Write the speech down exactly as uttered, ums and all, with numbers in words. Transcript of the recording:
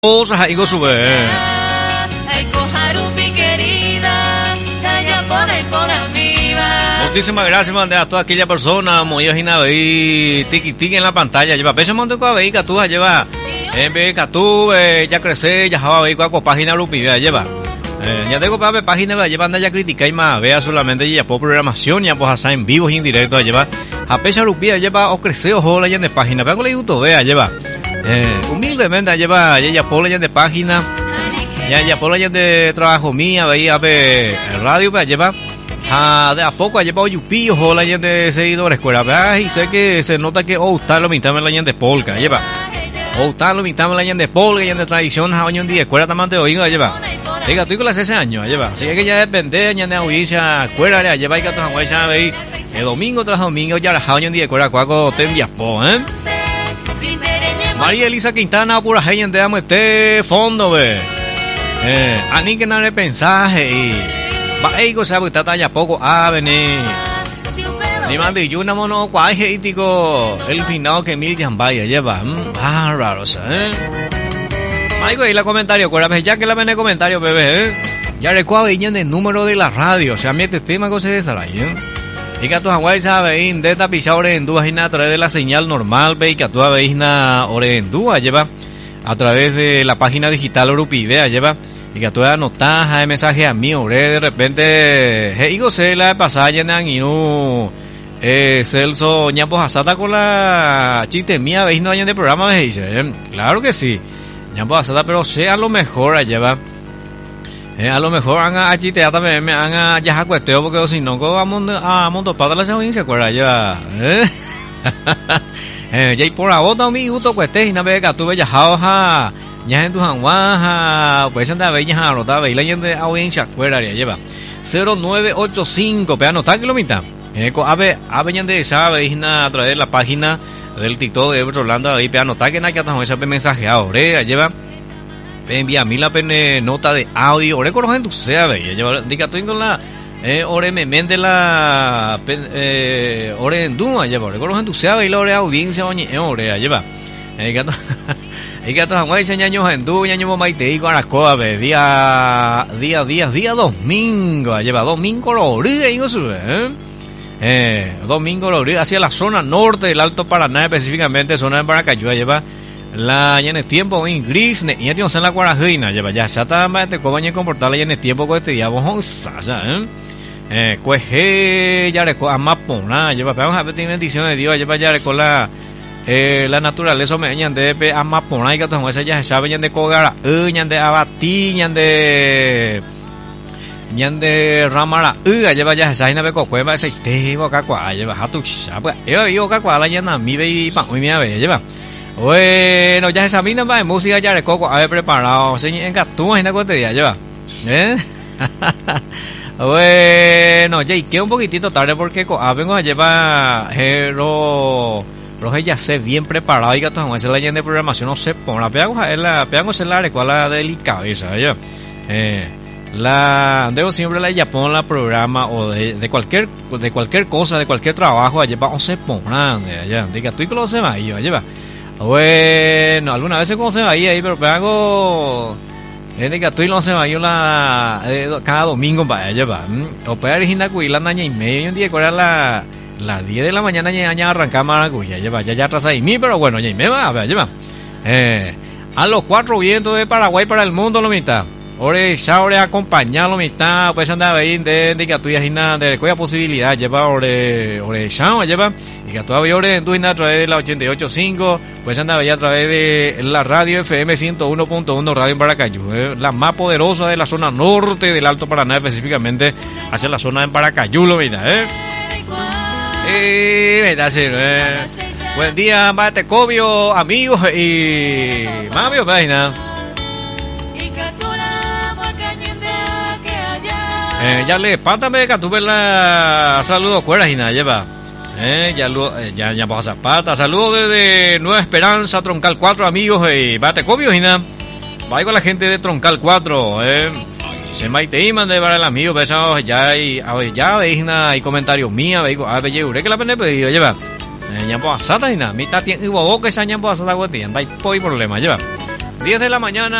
Cosas ahí go sube. Muchísimas gracias, mandé a toda aquella persona, muy ojina veí, tiki tiki en la pantalla, lleva peso monte con veí catúa, lleva, en vez catú, ya crece, ya java veí con página lupi, lleva. Eh, ya tengo para ver página, lleva anda ya critica y más, vea solamente ya por programación, ya pues hasta en vivo y en directo, lleva, a pecha lupi, lleva, o crece, ojo, la ya de página, pero con la YouTube, vea, lleva. Eh, humildemente lleva ella por la de página ya ya por la de trabajo mía veía ver el radio para llevar a de a poco lleva oyupillo o la de seguidores escuela y sé que se nota que o está lo mitad de la gente de polka lleva o está lo mitad de la gente de polka y de tradición a hoy en día escuela tamante oiga lleva diga tú con las ese años lleva así que ya depende ya de audiencia escuela ya lleva y que todos ya veis el domingo tras domingo ya la hoy en día escuela cuaco tendia po eh María Elisa Quintana, pura gente de amo este fondo, ve. Eh, a ni que no le pensaje y va ego sabe que está ya poco a venir. Ni mande yo una mono cuaje ítico el final que mil vaya lleva. Ah, raro, ¿eh? Maigo ahí la comentario, cuérdame ya que la vene comentario, bebé, ¿eh? Ya recuerdo el número de la radio, o sea, mi este tema cosa de esa, ¿eh? Y que a tu Hawaii sabe de esta pisa ore en dúa a través de la señal normal ve y que a tu veis na ore en dúa lleva a través de la página digital Orupi vea lleva y que a tu anotas a mensaje a mí ore de repente hey go se la pasada llenan y no eh Celso ñapo asata con la chiste mía veis no hay de programa me dice ¿eh? Claro que sí ñapo asata pero sea lo mejor a lleva Eh, a lo mejor haga allí te también me haga ya cuesteo porque si no go a mundo a mundo para la segunda se acuerda ya eh eh ya por ahora mi gusto cueste y na ve que tú ve ya ja ya en tu hanwa pues anda ve ya rota ve la gente audiencia acuerda ya lleva cero nueve ocho cinco pe anotar que lo mitad eh co ave ave de sabe a través de la página del TikTok de Rolando ahí pe anotar que na que estamos ese mensaje ahora lleva envía a mí la pene nota de audio ore con gente sea ve lleva diga tú con la eh ore me mende la eh ore en duma lleva ore con gente sea ve la ore audiencia oñe ore lleva eh gato y gato hanwai ñaño en du ñaño maite y con las cosas ve día día día día domingo lleva domingo lo ore y eso eh eh domingo lo ore hacia la zona norte del Alto Paraná específicamente zona de Paracayúa lleva la ya en el tiempo en gris ne ya tenemos en la guarajina lleva ya ya está te cobañe comportarla ya en el tiempo con este día vos eh eh coge ya reco amapona lleva vamos a ver bendición de Dios lleva ya con la eh la naturaleza me ñan de amapona y que todo eso ya se sabe ñan de cogara ñan de abati ñan de ñan de ramara lleva ya se sabe con cueva ese te boca cua lleva hatu pues yo yo cua la ya mi ve pa muy mía ve lleva bueno, ya esa mina va de música ya de coco haber preparado, se engatúa en la cotidiana lleva, ¿eh? Bueno, ya y que un poquitito tarde porque a vengo a llevar lo lo ya sé bien preparado y que todo esa leyenda de programación no se pone la pegago es la pegago es la cual la delicadeza, ya. Eh, la debo siempre la ya pon la programa o de, de cualquier de cualquier cosa, de cualquier trabajo, allá va se pone, ya, diga tú y que lo se va y lleva. Bueno, algunas veces como se va ahí, ahí pero hago es de que tú y no se va yo la eh, cada domingo para allá va operar y la naña y medio un día que era la las diez de la mañana ya ya arrancamos a la lleva ya ya atrás ahí mí pero bueno ya me va a ver lleva eh a los cuatro vientos de Paraguay para el mundo lo mitad ore ore acompañarlo mitad pues andaba ahí de de que tú ya gina de cuya posibilidad lleva ore ore chao lleva y que todavía ore en tu a través de la ochenta y ocho punto cinco pues andaba ya a través de la radio F M ciento uno punto uno radio en Paracayú eh, la más poderosa de la zona norte del Alto Paraná específicamente hacia la zona en Paracayú lo mira eh eh mira sí, eh buen día Mate Cobio amigos y mami página Eh, ya le pátame que tuve la saludo cuerdas y nada lleva eh, ya lo eh, ya ya pasa pata saludos desde Nueva Esperanza Troncal cuatro amigos y eh, bate cobio y nada vaya con la gente de Troncal cuatro eh se maite y mande para el amigo pensamos ya y a ver ya veis nada y comentarios míos veis a ver yo que la pena pedido lleva eh, ya pasa y nada mitad tiene hubo que se añan pasa la guatía no hay problema lleva diez de la mañana.